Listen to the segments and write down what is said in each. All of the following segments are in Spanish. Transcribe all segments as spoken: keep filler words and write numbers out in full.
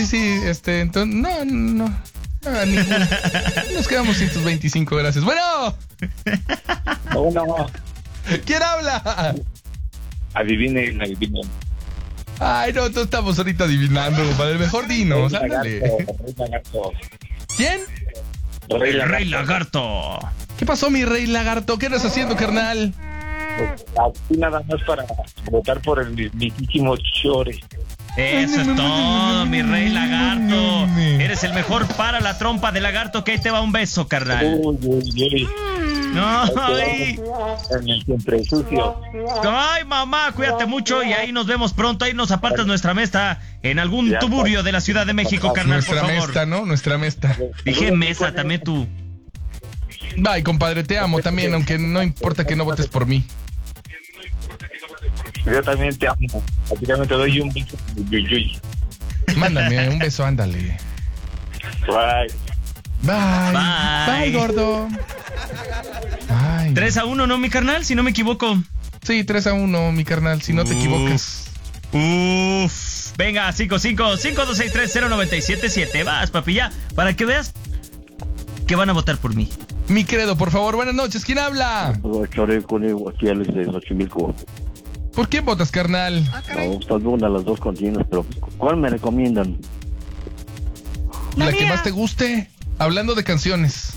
Sí, sí, este, entonces, no, no, no, ninguna. Nos quedamos ciento veinticinco, gracias. Bueno. Bueno. ¿Quién habla? Adivinen, adivinen. Ay, no, todos estamos ahorita adivinando, compadre. Mejor dinos, Rey ándale. Lagarto, Rey Lagarto. ¿Quién? Rey Lagarto. Rey Lagarto. ¿Qué pasó, mi Rey Lagarto? ¿Qué andas haciendo, carnal? Aquí nada más para votar por el mismísimo Chore. Eso es todo, mi Rey Lagarto. Eres el mejor para la trompa de lagarto, que ahí te va un beso, carnal. Uy, uy, uy. No, ay. En el siempre sucio. Ay, mamá, cuídate mucho y ahí nos vemos pronto. Ahí nos apartas nuestra mesa en algún tuburio de la Ciudad de México, carnal, Nuestra por favor. mesta, ¿no? Nuestra mesta. Dije mesa también tú. Bye, compadre, te amo también, aunque no importa que no votes por mí. Yo también te amo. Así que te doy un beso. Uy, uy. Mándame un beso, ándale. Bye. Bye. Bye. Bye, gordo. Bye. tres a uno, ¿no, mi carnal? Si no me equivoco. Sí, tres a uno, mi carnal, si no te Uf. equivocas. Uf. Venga, cinco cinco cinco dos seis tres cero nueve siete siete. Vas, papi, ya. Para que veas que van a votar por mí. Mi credo, por favor, buenas noches. ¿Quién habla? Chore Conejo, aquí Alex de Xochimilco. ¿Por quién votas, carnal? No, tal vez una de las dos continúas, pero ¿cuál me recomiendan? La, La que mía. más te guste. Hablando de canciones.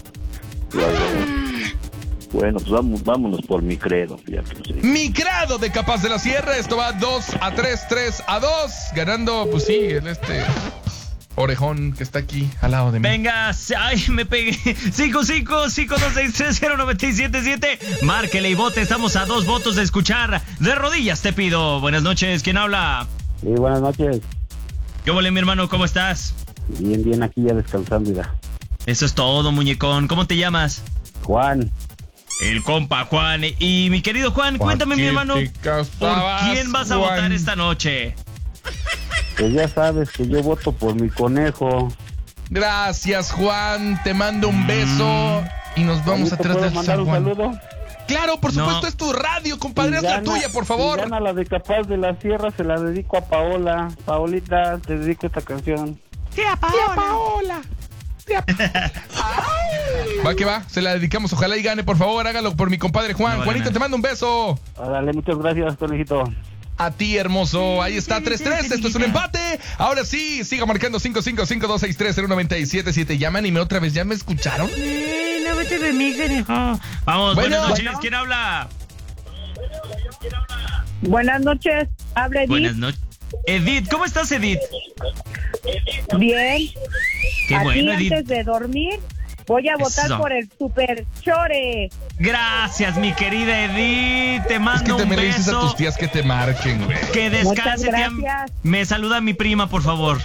Bueno, pues vamos, vámonos por mi credo, ya que no sé. Mi credo de Capaz de la Sierra. Esto va dos a tres, tres a dos. Ganando, pues sí, el este orejón que está aquí al lado de mí. Venga, ay, me pegué. cinco cinco cinco dos seis tres cero nueve siete siete. Márquele y vote. Estamos a dos votos de escuchar. De rodillas te pido. Buenas noches. ¿Quién habla? Sí, buenas noches. ¿Qué huele, mi hermano? ¿Cómo estás? Bien, bien, aquí ya descansando ya. Eso es todo, muñecón. ¿Cómo te llamas? Juan. El compa Juan. Y mi querido Juan, cuéntame, mi hermano, ¿por quién vas a Juan? votar esta noche? Pues ya sabes que yo voto por mi conejo. Gracias, Juan. Te mando un beso y nos vamos ¿Te atrás puedo del mandar San un Juan. saludo? Claro, por No. supuesto, es tu radio, compadre. Y Es la gana- tuya, por favor. y gana la de Capaz de la Sierra, se la dedico a Paola. Paolita, te dedico esta canción. Tía Paola. Va que va, se la dedicamos. Ojalá y gane, por favor. Hágalo por mi compadre Juan. No va a Juanito, ganar. te mando un beso. Dale, muchas gracias, conejito. A ti, hermoso. Ahí está, tres tres. Esto es un empate. Ahora sí, siga marcando cinco cinco cinco dos seis tres cero nueve siete siete. Ya me animé otra vez. ¿Ya me escucharon? Eh, no vete de mí, conejo. Vamos, Bueno, buenas noches. bueno. ¿Quién habla? Buenas noches, habla Edith. Buenas noches. Edith, ¿cómo estás, Edith? Bien. Qué Aquí bueno, Edith. antes de dormir voy a votar Eso. por el Super Chore. Gracias, mi querida Edith. Te Es mando que un también le dices a beso. tus tías que te marquen, güey. Que descanse, Muchas tía. gracias. Me saluda mi prima, por favor.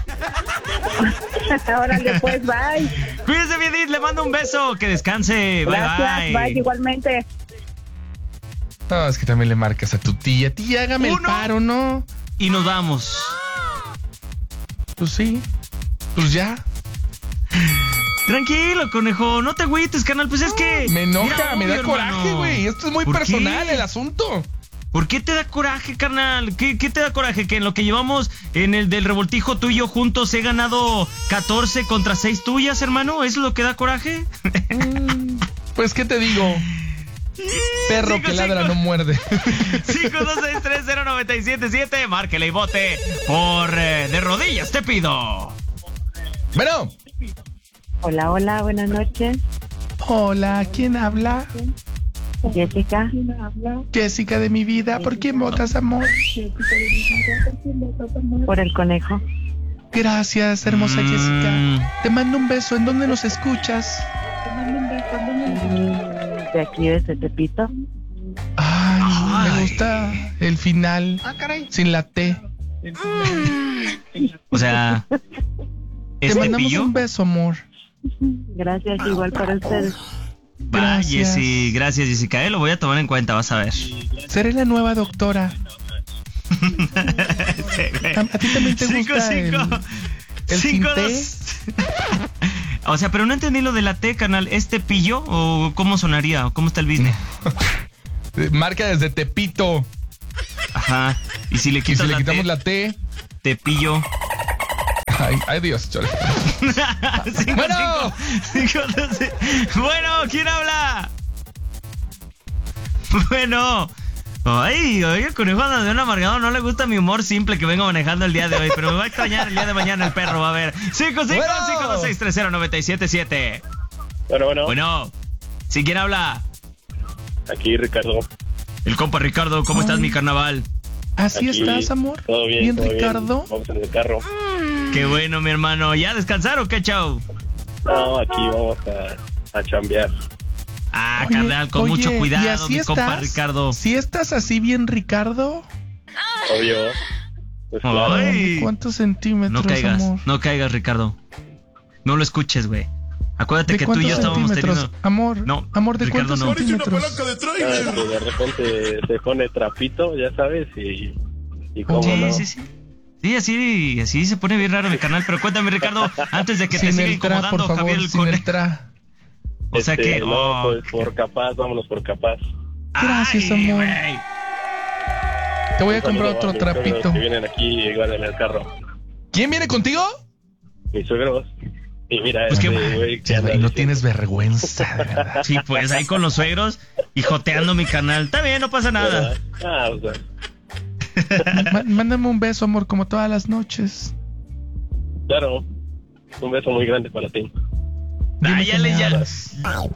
Órale, pues, bye. Cuídese, mi Edith. Le mando un beso. Que descanse. Bye, Gracias, bye. bye, igualmente. No, es que también le marcas a tu tía. Tía, hágame el Uno. paro, ¿no? Y nos vamos. Pues sí. Pues ya. Tranquilo, conejo. No te agüites, carnal. Pues es que... Me enoja, Mira, me da obvio, coraje, hermano. güey. Esto es muy ¿Por personal, qué? el asunto. ¿Por qué te da coraje, carnal? ¿Qué, ¿Qué te da coraje? Que en lo que llevamos en el del revoltijo tú y yo juntos he ganado catorce contra seis tuyas, hermano. ¿Eso es lo que da coraje? Pues, ¿qué te digo? Perro Cinco, que ladra cinco. no muerde. cinco dos seis tres cero nueve siete siete. Márquele y vote por eh, de rodillas, te pido. Bueno. Hola, hola, buenas noches. Hola, ¿quién habla? Jessica. Jessica de mi vida. ¿Por quién votas, amor? Por el conejo. Gracias, hermosa Mm. Jessica. Te mando un beso. ¿En dónde nos escuchas? De aquí, desde Tepito. Ay, Ay. me gusta el final. Sin la T. O sea, Te ¿es mandamos Tepillo? un beso, amor. Gracias, igual para ustedes. Va, Gracias. Jessy, gracias, Jessica. Eh, lo voy a tomar en cuenta, vas a ver. Seré la nueva doctora. ¿A, a ti también te Cinco, gusta cinco. el, el Cinco, sin T? dos. O sea, pero no entendí lo de la T, canal. ¿Es Tepillo o cómo sonaría? ¿O cómo está el business? Marca desde Tepito. Ajá. Y si le Y quitas si le la quitamos T, la T, Tepillo. Ay, ay Dios, chole. Cinco, Bueno. cinco, cinco, doce. Bueno, ¿quién habla? Bueno. Ay, oye, el conejo anda de un amargado. No le gusta mi humor simple que vengo manejando el día de hoy, pero me va a extrañar el día de mañana el perro. Va a ver. cinco cinco cinco dos seis tres cero nueve siete siete. Bueno, bueno. Bueno. ¿Sí quién habla? Aquí Ricardo. El compa Ricardo. ¿Cómo Ay. estás, mi carnaval? ¿Así Aquí, estás, amor? Todo bien. ¿Bien, todo Ricardo? Bien. Vamos en el carro. Qué bueno, mi hermano. ¿Ya descansaron o qué, chau? No, aquí vamos a, a chambear. Ah, Oye, carnal, con oye, mucho ¿y cuidado, así mi compa estás? Ricardo. ¿Sí estás así bien, Ricardo? Obvio. Pues claro. Ay. ¿Cuántos centímetros, No caigas, amor? no caigas, Ricardo. No lo escuches, güey. Acuérdate ¿De que tú y cuántos yo estábamos centímetros? teniendo... Amor, No, amor, ¿de Ricardo, cuántos no. centímetros? Ah, que de repente se pone trapito, ya sabes, y, y cómo Sí, no. sí, sí. Sí, así, así se pone bien raro mi canal. Pero cuéntame, Ricardo, antes de que te Sin siga el tra, incomodando por favor, Javier el sin Cone. el tra. O sea Este, que... no, oh, pues por capaz, vámonos por capaz. Gracias, ay, amor. güey. Te voy a Un comprar saludo otro a mis suegros trapito. Que vienen aquí igual en el carro. ¿Quién viene contigo? Mis suegros. Y mira, Pues este qué- güey. que Ya, anda y no diciendo- tienes vergüenza, de verdad. Sí, pues ahí con los suegros y joteando mi canal. Está bien, no pasa nada. Ah, o sea, Ma- Mándame un beso, amor, como todas las noches. claro. Un beso muy grande para ti. Ah, Dime ya que le me ya, amas.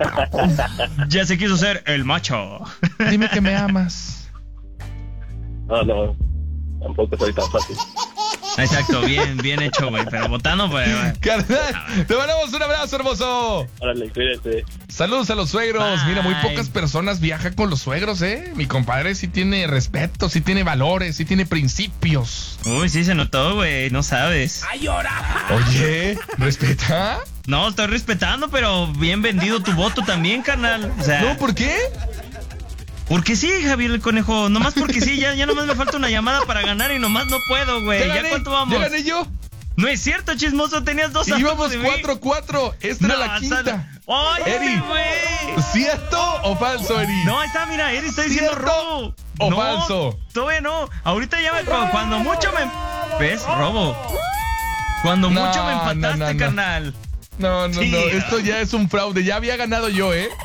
ya se quiso ser el macho. Dime que me amas. No, no. Tampoco soy tan fácil. Exacto, bien, bien hecho, güey. Pero votando, pues, güey. Carnal, te mandamos un abrazo, hermoso. Órale, cuídate. Saludos a los suegros. Bye. Mira, muy pocas personas viajan con los suegros, ¿eh? Mi compadre sí tiene respeto, sí tiene valores, sí tiene principios. Uy, sí se notó, güey. No sabes. Oye, ¿respeta? No, estoy respetando, pero bien vendido tu voto también, carnal. O sea, No, ¿por qué? porque sí, Javier el Conejo. Nomás porque sí, ya, ya nomás me falta una llamada para ganar y nomás no puedo, güey. Ya ¿Ya gané, cuánto vamos? ya gané yo. No es cierto, chismoso. Tenías dos Y abajo íbamos de mí. cuatro cuatro. Esta No, era la hasta- quinta. ¡Ay, Eri. güey! ¿Cierto o falso, Eri? No, ahí está, mira, Eri está diciendo ¿Cierto robo. o No, falso? Todavía no. Ahorita ya me... cu- Cuando mucho me... ¿Ves? Robo. Cuando No, mucho me empataste, no, no, no. carnal. No, no, Sí. no. Esto ya es un fraude. Ya había ganado yo, ¿eh?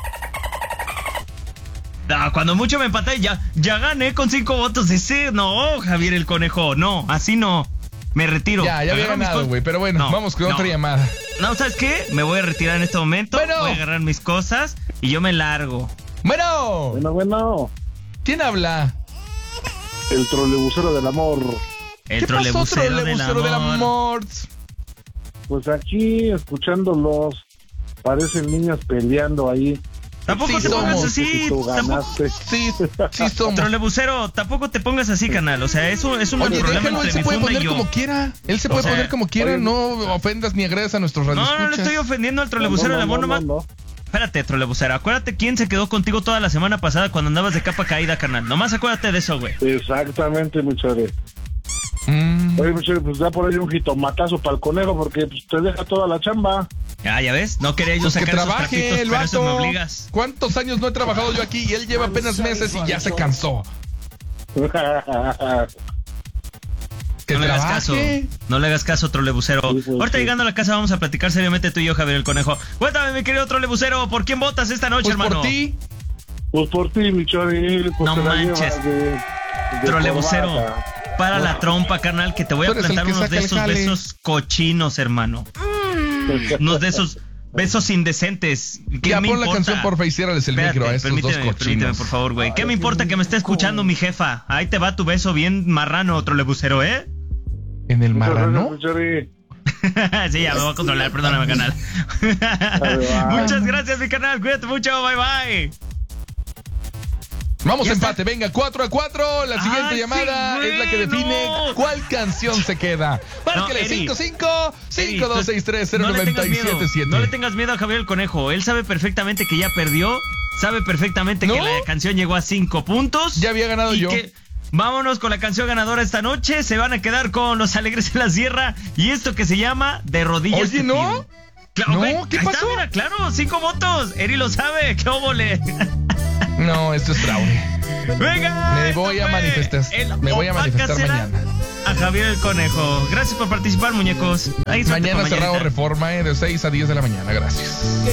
No, cuando mucho me empaté, ya, ya gané con cinco votos. Ese, no, Javier el Conejo. No, así no. Me retiro. Ya, ya había Agarro mis ganado, cos- güey. Pero bueno, No, vamos con no. otra llamada. No, ¿sabes qué? Me voy a retirar en este momento. Bueno. Voy a agarrar mis cosas y yo me largo. Bueno, Bueno, bueno, ¿quién habla? el trolebusero del amor. El ¿Qué pasó, trolebusero del trolebusero del amor. amor? Pues aquí, escuchándolos, parecen niños peleando ahí. Tampoco Sí te pongas somos, así. Si tú Tampoco, ganaste. Sí, sí somos. trolebusero, tampoco te pongas así, canal. O sea, eso es un Oye, problema déjalo, él entre se mi puede funda y poner yo. como quiera. Él se O puede sea, poner como quiera. oye, No ofendas ni agredas a nuestros No, radioescuchas. no le estoy ofendiendo al trolebusero del amor, nomás. no. Espérate, trolebusero. Acuérdate quién se quedó contigo toda la semana pasada cuando andabas de capa caída, canal. Nomás acuérdate de eso, güey. Exactamente, mi chore. Mm. Oye, mi chore, pues da por ahí un jitomatazo para el conejo porque pues, te deja toda la chamba. Ya, ya ves. No quería yo Pues que sacar esos trabaje trapitos, el pero eso me vato. obligas. ¿Cuántos años no he trabajado yo aquí? Y él lleva apenas meses y ya se cansó. Que No le hagas caso. trabaje. No le hagas caso, trolebusero. Sí, sí, Ahorita sí. llegando a la casa vamos a platicar seriamente tú y yo, Javier el Conejo. Cuéntame, mi querido trolebusero, ¿por quién votas esta noche, Pues hermano? por ti. Pues por ti, mi chore. Pues No te la manches. llevas de- de Trolebusero, corbata. para la trompa, carnal, que te voy Tú a eres el plantar que unos saca de el esos jale. besos cochinos, hermano. Unos de esos besos indecentes. ¿Qué Ya me pon la importa? canción, porfa, y ciérrales el Espérate, micro a estos dos permíteme, permíteme, cochinos. por favor, güey. ¿Qué me importa que me esté escuchando mi jefa? Ahí te va tu beso bien marrano, trolebusero, ¿eh? ¿En el Muchas gracias, marrano? mi chore. Sí, ya me voy a controlar, perdóname, canal. va. Muchas gracias, mi canal. Cuídate mucho, bye bye. Vamos Ya a está. empate, venga, cuatro a cuatro. La siguiente Ay, sí, llamada güey, es la que define no. cuál canción se queda. Márquele Eri. cinco cinco cinco dos seis tres cero No le nueve tengas miedo, siete siete. no le tengas miedo a Javier el Conejo. Él sabe perfectamente que ya perdió. Sabe perfectamente ¿No? que la canción llegó a cinco puntos. Ya había ganado y yo. que vámonos con la canción ganadora esta noche. Se van a quedar con Los Alegres de la Sierra. Y esto que se llama De Rodillas. Oye, te ¿no? pido. Claro, No, güey, ¿qué ahí pasó? Está, mira, claro, cinco votos. Eri lo sabe. ¡Qué óvole! No, esto es fraude. Venga. Me esto voy a fue manifestar. el Me voy a manifestar Opacacera mañana. a Javier el Conejo. Gracias por participar, muñecos. Ahí suerte Mañana para cerrado mañanita. Reforma, eh, de seis a diez de la mañana. Gracias.